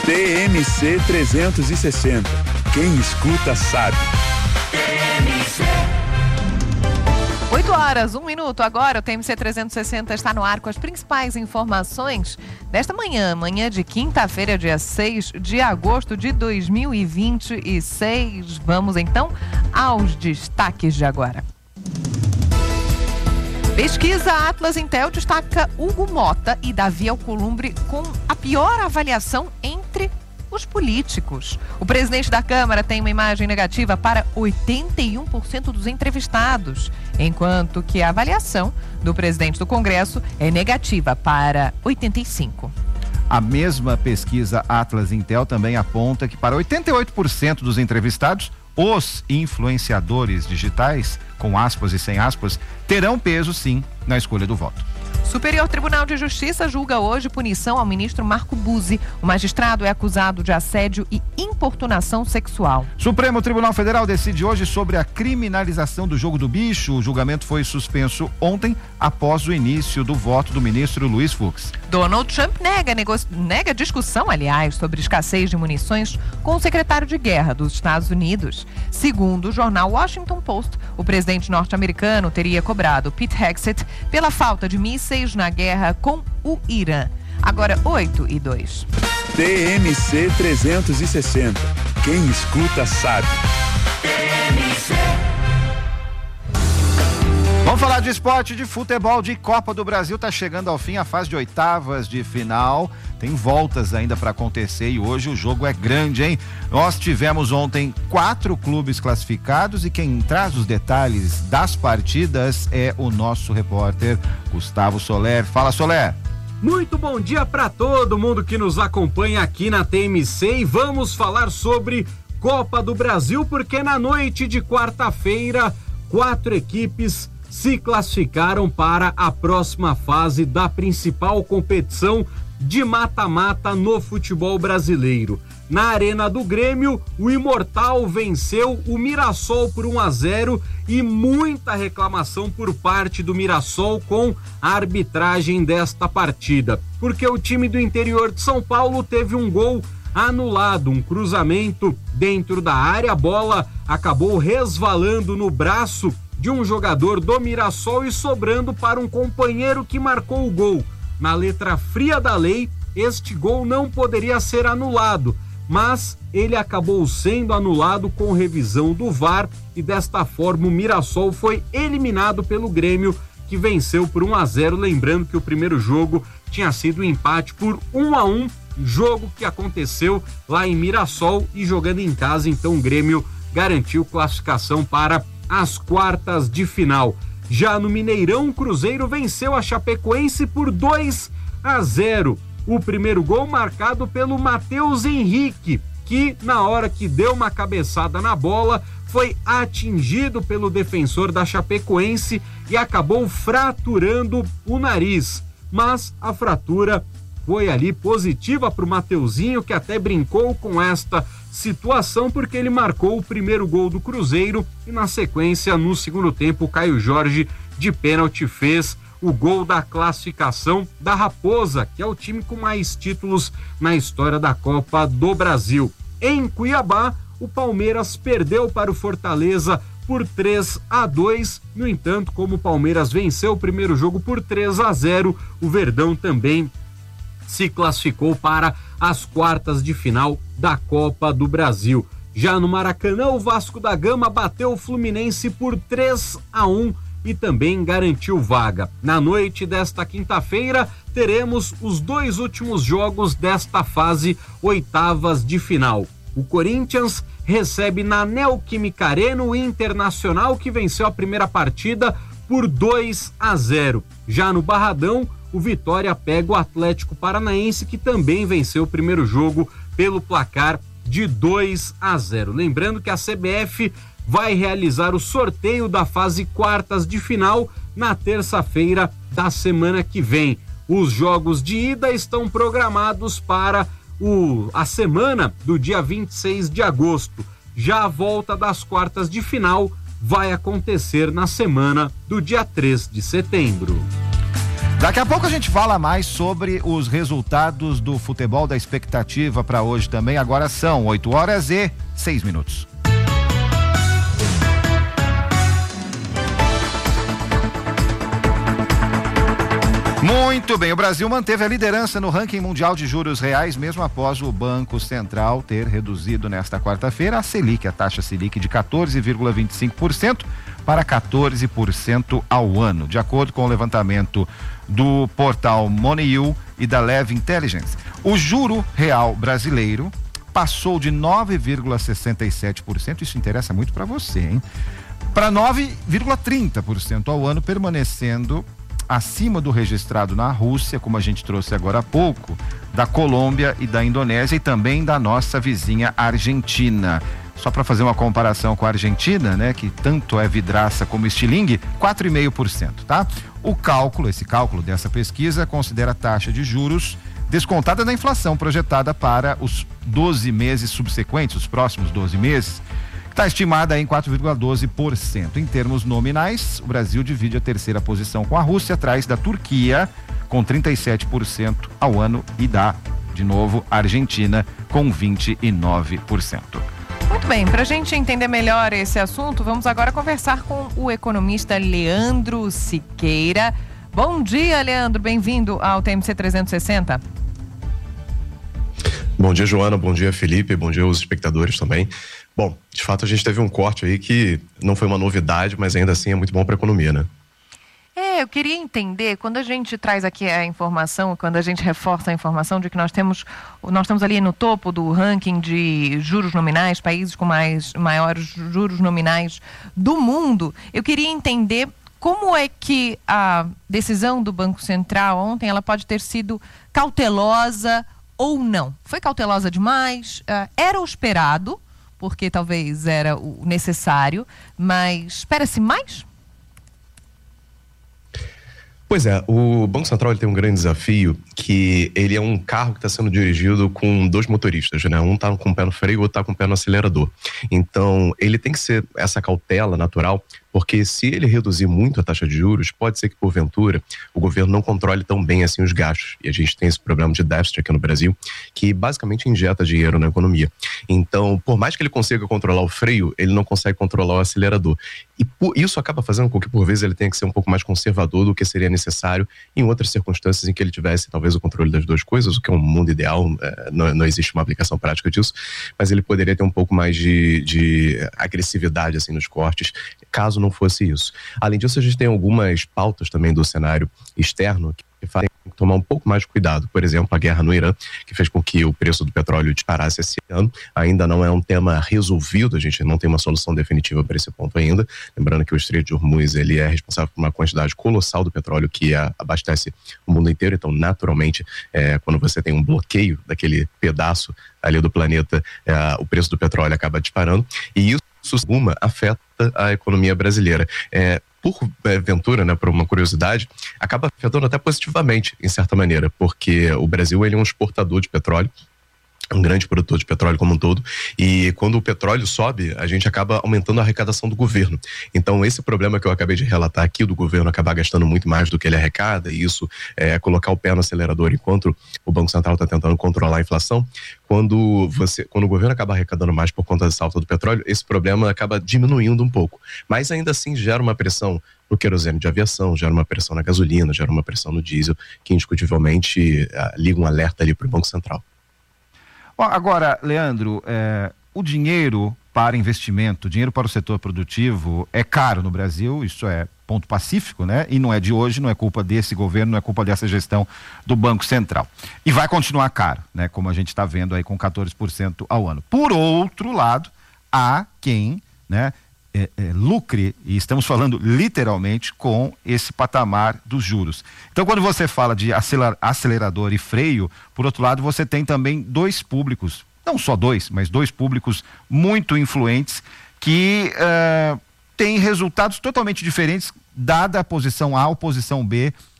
TMC 360. Quem escuta sabe. 8h01. Agora o TMC 360 está no ar com as principais informações desta manhã de quinta-feira, dia 6 de agosto de 2026. Vamos então aos destaques de agora. Pesquisa Atlas Intel destaca Hugo Mota e Davi Alcolumbre com a pior avaliação entre os políticos. O presidente da Câmara tem uma imagem negativa para 81% dos entrevistados, enquanto que a avaliação do presidente do Congresso é negativa para 85%. A mesma pesquisa Atlas Intel também aponta que para 88% dos entrevistados, os influenciadores digitais, com aspas e sem aspas, terão peso sim na escolha do voto. Superior Tribunal de Justiça julga hoje punição ao ministro Marco Buzzi. O magistrado é acusado de assédio e importunação sexual. Supremo Tribunal Federal decide hoje sobre a criminalização do jogo do bicho. O julgamento foi suspenso ontem, após o início do voto do ministro Luiz Fux. Donald Trump nega discussão, sobre escassez de munições com o secretário de Guerra dos Estados Unidos. Segundo o jornal Washington Post, o presidente norte-americano teria cobrado Pete Hegseth pela falta de mísseis na guerra com o Irã. Agora 8h02. TMC 360. Quem escuta sabe. Vamos falar de esporte, de futebol, de Copa do Brasil. Tá chegando ao fim a fase de oitavas de final. Tem voltas ainda para acontecer e hoje o jogo é grande, hein? Nós tivemos ontem 4 clubes classificados e quem traz os detalhes das partidas é o nosso repórter Gustavo Soler. Fala, Soler! Muito bom dia para todo mundo que nos acompanha aqui na TMC e vamos falar sobre Copa do Brasil, porque na noite de quarta-feira 4 equipes se classificaram para a próxima fase da principal competição de mata-mata no futebol brasileiro. Na Arena do Grêmio, o Imortal venceu o Mirassol por 1-0 e muita reclamação por parte do Mirassol com a arbitragem desta partida, porque o time do interior de São Paulo teve um gol anulado, um cruzamento dentro da área, a bola acabou resvalando no braço de um jogador do Mirassol e sobrando para um companheiro que marcou o gol. Na letra fria da lei, este gol não poderia ser anulado, mas ele acabou sendo anulado com revisão do VAR e desta forma o Mirassol foi eliminado pelo Grêmio, que venceu por 1-0, lembrando que o primeiro jogo tinha sido um empate por 1-1, jogo que aconteceu lá em Mirassol e jogando em casa, então o Grêmio garantiu classificação para as quartas de final. Já no Mineirão, o Cruzeiro venceu a Chapecoense por 2-0. O primeiro gol marcado pelo Matheus Henrique, que na hora que deu uma cabeçada na bola, foi atingido pelo defensor da Chapecoense e acabou fraturando o nariz. Mas a fratura foi ali positiva para o Mateuzinho, que até brincou com esta situação porque ele marcou o primeiro gol do Cruzeiro e na sequência, no segundo tempo, o Caio Jorge de pênalti fez o gol da classificação da Raposa, que é o time com mais títulos na história da Copa do Brasil. Em Cuiabá, o Palmeiras perdeu para o Fortaleza por 3-2, no entanto, como o Palmeiras venceu o primeiro jogo por 3-0, o Verdão também se classificou para as quartas de final da Copa do Brasil. Já no Maracanã, o Vasco da Gama bateu o Fluminense por 3-1 e também garantiu vaga. Na noite desta quinta-feira, teremos os 2 últimos jogos desta fase oitavas de final. O Corinthians recebe na Neoquímica Arena o Internacional, que venceu a primeira partida por 2-0. Já no Barradão, o Vitória pega o Atlético Paranaense, que também venceu o primeiro jogo pelo placar de 2-0. Lembrando que a CBF vai realizar o sorteio da fase quartas de final na terça-feira da semana que vem. Os jogos de ida estão programados para a semana do dia 26 de agosto. Já a volta das quartas de final vai acontecer na semana do dia 3 de setembro. Daqui a pouco a gente fala mais sobre os resultados do futebol da expectativa para hoje também. Agora são 8h06. Muito bem, o Brasil manteve a liderança no ranking mundial de juros reais, mesmo após o Banco Central ter reduzido nesta quarta-feira a Selic, a taxa Selic de 14,25% para 14% ao ano, de acordo com o levantamento do portal Moneyou e da Leve Intelligence. O juro real brasileiro passou de 9,67%, isso interessa muito para você, hein? Para 9,30% ao ano, permanecendo acima do registrado na Rússia, como a gente trouxe agora há pouco, da Colômbia e da Indonésia e também da nossa vizinha Argentina. Só para fazer uma comparação com a Argentina, né, que tanto é vidraça como estilingue, 4,5%, tá? Esse cálculo dessa pesquisa considera a taxa de juros descontada da inflação projetada para os 12 meses subsequentes, os próximos 12 meses, está estimada em 4,12%. Em termos nominais, o Brasil divide a terceira posição com a Rússia, atrás da Turquia, com 37% ao ano, e da, de novo, Argentina, com 29%. Muito bem, para a gente entender melhor esse assunto, vamos agora conversar com o economista Leandro Siqueira. Bom dia, Leandro, bem-vindo ao TMC 360. Bom dia, Joana, bom dia, Felipe, bom dia aos espectadores também. Bom, de fato a gente teve um corte aí que não foi uma novidade, mas ainda assim é muito bom para a economia, né? Eu queria entender, quando a gente traz aqui a informação, quando a gente reforça a informação de que nós estamos ali no topo do ranking de juros nominais, países com maiores juros nominais do mundo, eu queria entender como é que a decisão do Banco Central ontem, ela pode ter sido cautelosa ou não. Foi cautelosa demais? Era o esperado, porque talvez era o necessário, mas espera-se mais? Pois é, o Banco Central ele tem um grande desafio, que ele é um carro que está sendo dirigido com dois motoristas, né? Um está com o pé no freio, o outro está com o pé no acelerador. Então, ele tem que ser essa cautela natural, porque se ele reduzir muito a taxa de juros, pode ser que, porventura, o governo não controle tão bem assim os gastos. E a gente tem esse problema de déficit aqui no Brasil, que basicamente injeta dinheiro na economia. Então, por mais que ele consiga controlar o freio, ele não consegue controlar o acelerador. E isso acaba fazendo com que, por vezes, ele tenha que ser um pouco mais conservador do que seria necessário em outras circunstâncias em que ele tivesse, talvez, o controle das duas coisas, o que é um mundo ideal, não existe uma aplicação prática disso, mas ele poderia ter um pouco mais de agressividade assim, nos cortes, caso não fosse isso. Além disso, a gente tem algumas pautas também do cenário externo que fazem tomar um pouco mais de cuidado. Por exemplo, a guerra no Irã, que fez com que o preço do petróleo disparasse esse ano. Ainda não é um tema resolvido, a gente não tem uma solução definitiva para esse ponto ainda. Lembrando que o Estreito de Hormuz, ele é responsável por uma quantidade colossal do petróleo que abastece o mundo inteiro. Então, naturalmente, quando você tem um bloqueio daquele pedaço ali do planeta, o preço do petróleo acaba disparando. E isso, afeta a economia brasileira. Porventura, né, por uma curiosidade, acaba afetando até positivamente, em certa maneira, porque o Brasil ele é um exportador de petróleo, um grande produtor de petróleo como um todo, e quando o petróleo sobe, a gente acaba aumentando a arrecadação do governo. Então, esse problema que eu acabei de relatar aqui, do governo acabar gastando muito mais do que ele arrecada, e isso é colocar o pé no acelerador enquanto o Banco Central está tentando controlar a inflação, quando o governo acaba arrecadando mais por conta dessa alta do petróleo, esse problema acaba diminuindo um pouco. Mas ainda assim gera uma pressão no querosene de aviação, gera uma pressão na gasolina, gera uma pressão no diesel, que indiscutivelmente liga um alerta ali para o Banco Central. Bom, agora, Leandro, o dinheiro para investimento, o dinheiro para o setor produtivo é caro no Brasil, isso é ponto pacífico, né? E não é de hoje, não é culpa desse governo, não é culpa dessa gestão do Banco Central. E vai continuar caro, né? Como a gente está vendo aí com 14% ao ano. Por outro lado, há quem, né, lucre, e estamos falando literalmente com esse patamar dos juros. Então, quando você fala de acelerador e freio, por outro lado, você tem também dois públicos, não só dois, mas dois públicos muito influentes que têm resultados totalmente diferentes, dada a posição A ou posição B